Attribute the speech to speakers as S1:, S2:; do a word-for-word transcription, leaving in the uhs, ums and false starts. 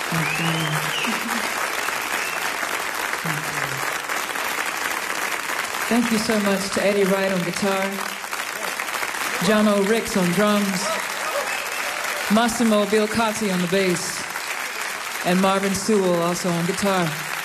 S1: Thank you. Thank you so much to Eddie Wright on guitar, John O. Ricks on drums, Massimo Bilcotti on the bass, and Marvin Sewell also on guitar.